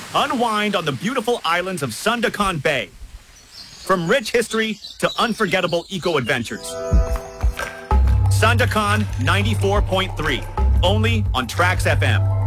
Unwind on the beautiful islands of Sandakan Bay. From rich history to unforgettable eco-adventures. Sandakan 94.3, only on Trax FM.